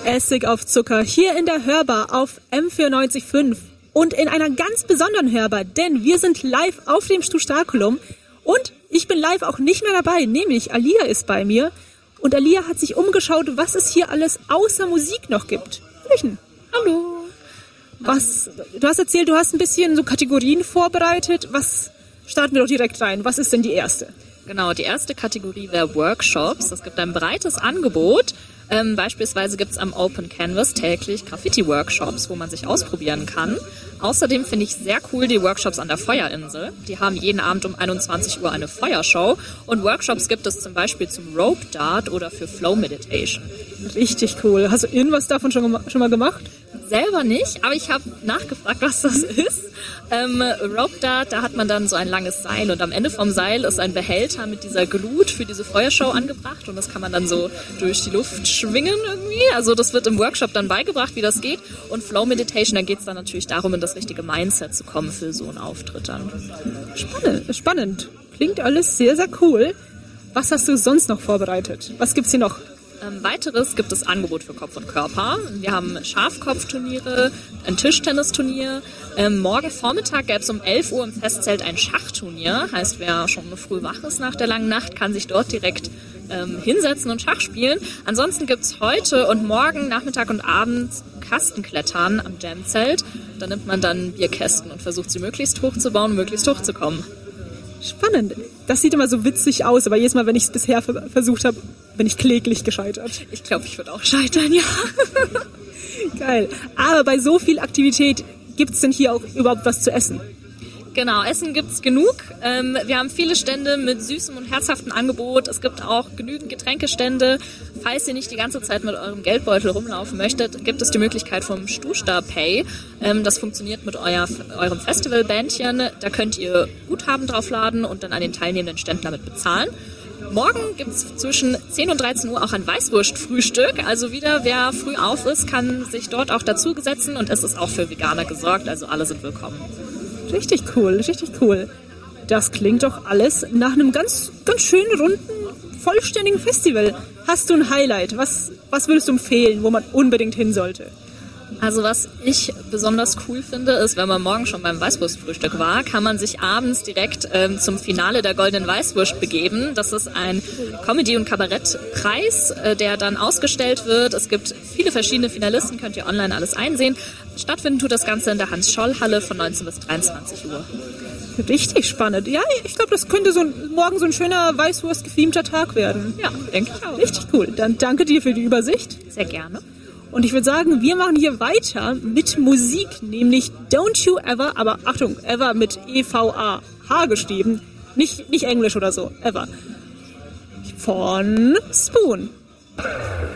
Essig auf Zucker hier in der Hörbar auf M94.5 und in einer ganz besonderen Hörbar, denn wir sind live auf dem Stustakulum und ich bin live auch nicht mehr dabei, nämlich Alia ist bei mir und Alia hat sich umgeschaut, was es hier alles außer Musik noch gibt. Hallöchen. Hallo. Du hast erzählt, du hast ein bisschen so Kategorien vorbereitet. Starten wir doch direkt rein. Was ist denn die erste? Genau, die erste Kategorie wäre Workshops. Es gibt ein breites Angebot. Beispielsweise gibt es am Open Canvas täglich Graffiti-Workshops, wo man sich ausprobieren kann. Außerdem finde ich sehr cool die Workshops an der Feuerinsel. Die haben jeden Abend um 21 Uhr eine Feuershow. Und Workshops gibt es zum Beispiel zum Rope Dart oder für Flow Meditation. Richtig cool. Hast du irgendwas davon schon mal gemacht? Selber nicht, aber ich habe nachgefragt, was das ist. Rope Dart, da hat man dann so ein langes Seil und am Ende vom Seil ist ein Behälter mit dieser Glut für diese Feuershow angebracht und das kann man dann so durch die Luft schwingen irgendwie. Also das wird im Workshop dann beigebracht, wie das geht. Und Flow Meditation, da geht es dann natürlich darum, in das richtige Mindset zu kommen für so einen Auftritt dann. Spannend. Klingt alles sehr, sehr cool. Was hast du sonst noch vorbereitet? Was gibt's hier noch? Weiteres gibt es Angebot für Kopf und Körper. Wir haben Schafkopfturniere, ein Tischtennisturnier. Morgen Vormittag gäbe es um 11 Uhr im Festzelt ein Schachturnier. Heißt, wer schon früh wach ist nach der langen Nacht, kann sich dort direkt hinsetzen und Schach spielen. Ansonsten gibt es heute und morgen Nachmittag und Abend Kastenklettern am Jamzelt. Da nimmt man dann Bierkästen und versucht sie möglichst hoch zu bauen, möglichst hoch zu kommen. Spannend. Das sieht immer so witzig aus, aber jedes Mal, wenn ich es bisher versucht habe, bin ich kläglich gescheitert. Ich glaube, ich würde auch scheitern, ja. Geil. Aber bei so viel Aktivität gibt es denn hier auch überhaupt was zu essen? Genau, Essen gibt's genug. Wir haben viele Stände mit süßem und herzhaftem Angebot. Es gibt auch genügend Getränkestände. Falls ihr nicht die ganze Zeit mit eurem Geldbeutel rumlaufen möchtet, gibt es die Möglichkeit vom Stu-Star Pay. Das funktioniert mit eurem Festivalbändchen. Da könnt ihr Guthaben draufladen und dann an den teilnehmenden Ständen damit bezahlen. Morgen gibt's zwischen 10 und 13 Uhr auch ein Weißwurstfrühstück. Also wieder, wer früh auf ist, kann sich dort auch dazu setzen und es ist auch für Veganer gesorgt. Also alle sind willkommen. Richtig cool. Das klingt doch alles nach einem ganz, ganz schönen, runden, vollständigen Festival. Hast du ein Highlight? Was würdest du empfehlen, wo man unbedingt hin sollte? Also was ich besonders cool finde, ist, wenn man morgen schon beim Weißwurstfrühstück war, kann man sich abends direkt zum Finale der Goldenen Weißwurst begeben. Das ist ein Comedy- und Kabarettpreis, der dann ausgestellt wird. Es gibt viele verschiedene Finalisten, könnt ihr online alles einsehen. Stattfinden tut das Ganze in der Hans-Scholl-Halle von 19 bis 23 Uhr. Richtig spannend. Ja, ich glaube, das könnte morgen so ein schöner Weißwurst-gethemter Tag werden. Ja, denke ich auch. Richtig cool. Dann danke dir für die Übersicht. Sehr gerne. Und ich würde sagen, wir machen hier weiter mit Musik, nämlich Don't You Ever, aber Achtung, Ever mit E-V-A-H geschrieben, nicht Englisch oder so, Ever, von Spoon.